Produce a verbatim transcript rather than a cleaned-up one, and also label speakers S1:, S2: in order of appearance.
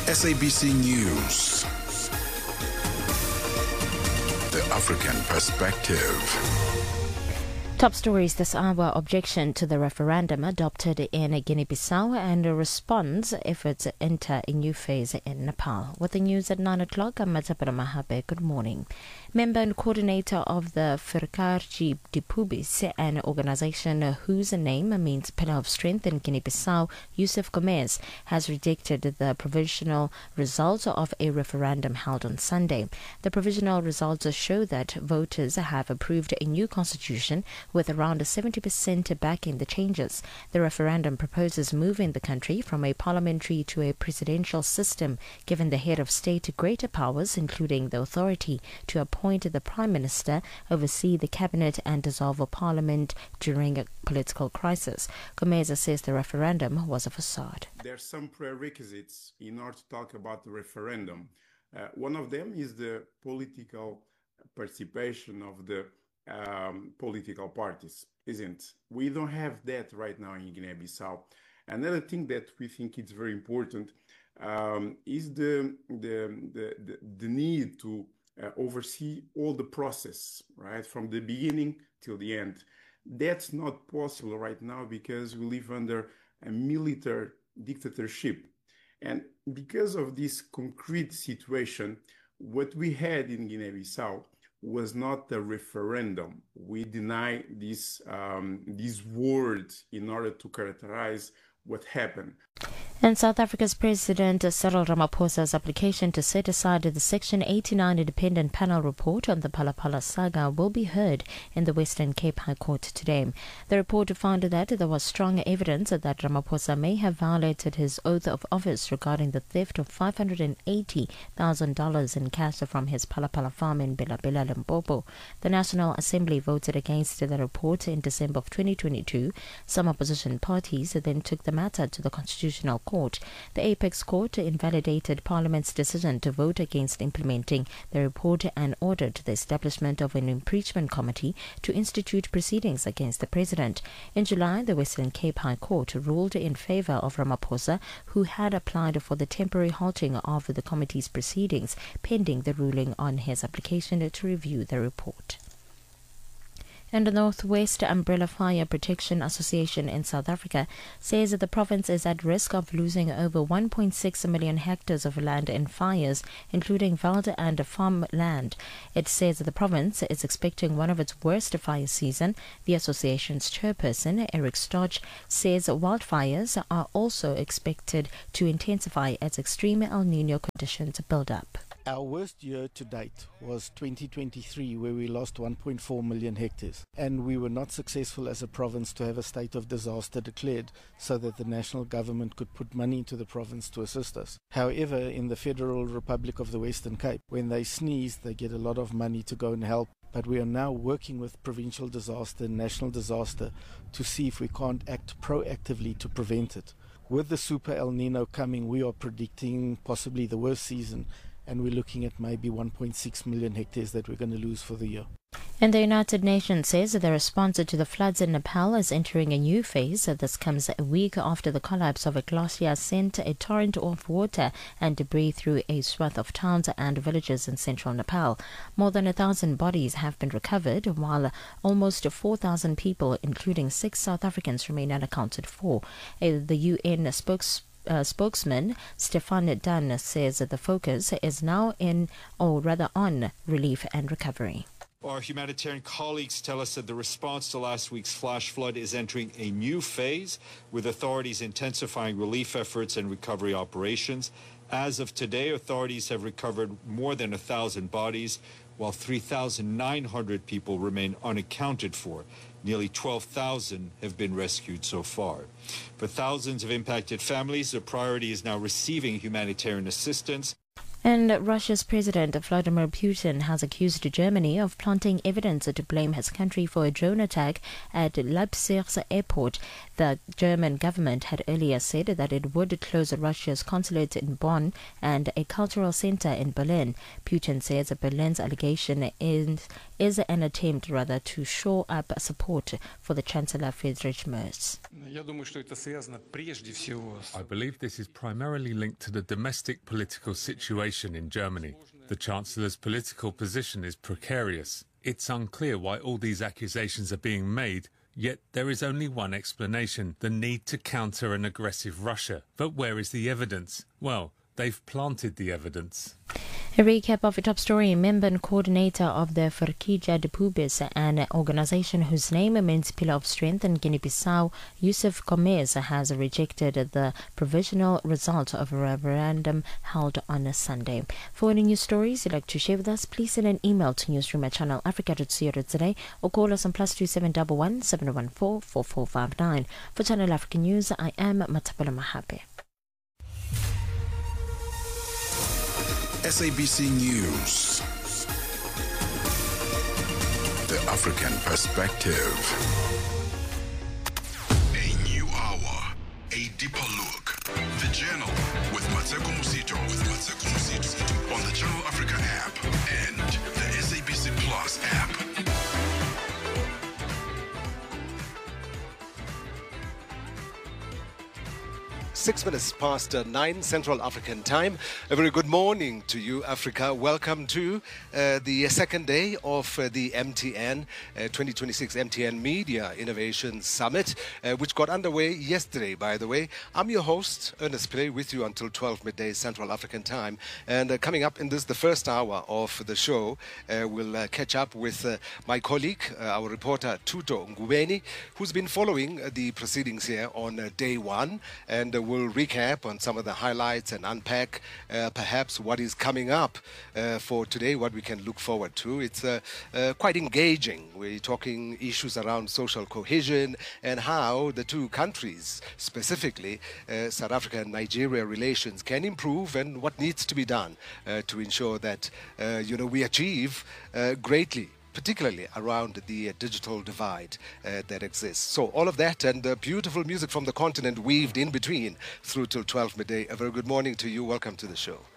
S1: S A B C News. The African Perspective.
S2: Top stories this hour: objection to the referendum adopted in Guinea-Bissau and response efforts enter a new phase in Nepal. With the news at nine o'clock, I'm Matapara Mahabe. Good morning. Member and coordinator of the Ferkarji Dipubis, an organization whose name means Pillar of Strength in Guinea-Bissau, Yusuf Gomez, has rejected the provisional results of a referendum held on Sunday. The provisional results show that voters have approved a new constitution with around seventy percent backing the changes. The referendum proposes moving the country from a parliamentary to a presidential system, giving the head of state greater powers, including the authority to appoint the Prime Minister, oversee the cabinet and dissolve a parliament during a political crisis. Gomez says the referendum was a facade.
S3: There are some prerequisites in order to talk about the referendum. Uh, one of them is the political participation of the um, political parties, isn't? We don't have that right now in Guinea-Bissau. Another thing that we think is very important um, is the, the, the, the, the need to Uh, oversee all the process, right, from the beginning till the end. That's not possible right now because we live under a military dictatorship. And because of this concrete situation, what we had in Guinea-Bissau was not a referendum. We deny this, um, this word in order to characterize what happened.
S2: And South Africa's President Cyril Ramaphosa's application to set aside the Section eighty-nine Independent Panel report on the Phala-Phala saga will be heard in the Western Cape High Court today. The report found that there was strong evidence that Ramaphosa may have violated his oath of office regarding the theft of five hundred eighty thousand dollars in cash from his Phala-Phala farm in Bela-Bela, Limpopo. The National Assembly voted against the report in December of twenty twenty-two. Some opposition parties then took the matter to the Constitutional Court. The Apex Court invalidated Parliament's decision to vote against implementing the report and ordered the establishment of an impeachment committee to institute proceedings against the President. In July, the Western Cape High Court ruled in favour of Ramaphosa, who had applied for the temporary halting of the committee's proceedings pending the ruling on his application to review the report. And the Northwest Umbrella Fire Protection Association in South Africa says that the province is at risk of losing over one point six million hectares of land in fires, including veld and farmland. It says that the province is expecting one of its worst fire season. The association's chairperson, Eric Stodge, says wildfires are also expected to intensify as extreme El Niño conditions build up.
S4: Our worst year to date was twenty twenty-three, where we lost one point four million hectares, and we were not successful as a province to have a state of disaster declared so that the national government could put money into the province to assist us. However, in the Federal Republic of the Western Cape, when they sneeze, they get a lot of money to go and help. But we are now working with provincial disaster and national disaster to see if we can't act proactively to prevent it. With the Super El Nino coming, we are predicting possibly the worst season, and we're looking at maybe one point six million hectares that we're going to lose for the year.
S2: And the United Nations says the response to the floods in Nepal is entering a new phase. This comes a week after the collapse of a glacier sent a torrent of water and debris through a swath of towns and villages in central Nepal. More than a thousand bodies have been recovered, while almost four thousand people, including six South Africans, remain unaccounted for. Uh, the U N spokes Uh, spokesman Stefan Dunn says that the focus is now in, or rather on, relief and recovery.
S5: Our humanitarian colleagues tell us that the response to last week's flash flood is entering a new phase, with authorities intensifying relief efforts and recovery operations. As of today, authorities have recovered more than a thousand bodies, while three thousand nine hundred people remain unaccounted for. Nearly twelve thousand have been rescued so far. For thousands of impacted families, the priority is now receiving humanitarian assistance.
S2: And Russia's President Vladimir Putin has accused Germany of planting evidence to blame his country for a drone attack at Leipzig's airport. The German government had earlier said that it would close Russia's consulate in Bonn and a cultural center in Berlin. Putin says Berlin's allegation is, is an attempt rather to shore up support for the Chancellor Friedrich Merz.
S6: I believe this is primarily linked to the domestic political situation in Germany. The Chancellor's political position is precarious. It's unclear why all these accusations are being made, yet there is only one explanation: the need to counter an aggressive Russia. But where is the evidence? Well, they've planted the evidence.
S2: A recap of a top story. Member and coordinator of the Verkieza de Pubis, an organization whose name means Pillar of Strength in Guinea-Bissau, Yusuf Gomez, has rejected the provisional result of a referendum held on a Sunday. For any news stories you'd like to share with us, please send an email to newsroom at channel africa dot co dot za or call us on plus two seven one one seven one four four four five nine. For Channel Africa News, I am Matapela Mahape.
S1: S A B C News. The African Perspective. A new hour, a deeper look. The Journal with Mateko Musito, with Mateko Musito on the Channel Africa app and the S A B C Plus app.
S7: Six minutes past uh, nine Central African time. A very good morning to you, Africa. Welcome to uh, the second day of uh, the M T N uh, twenty twenty-six M T N Media Innovation Summit, uh, which got underway yesterday, by the way. I'm your host, Ernest Pillay, with you until twelve midday Central African time. And uh, coming up in this, the first hour of the show, uh, we'll uh, catch up with uh, my colleague, uh, our reporter, Tuto Ngubeni, who's been following uh, the proceedings here on uh, day one. And uh, we'll We'll recap on some of the highlights and unpack uh, perhaps what is coming up uh, for today, what we can look forward to. It's uh, uh, quite engaging. We're talking issues around social cohesion and how the two countries, specifically uh, South Africa and Nigeria relations, can improve and what needs to be done uh, to ensure that uh, you know we achieve uh, greatly, particularly around the uh, digital divide uh, that exists. So all of that and uh, beautiful music from the continent weaved in between through till twelve midday. A very good morning to you. Welcome to the show.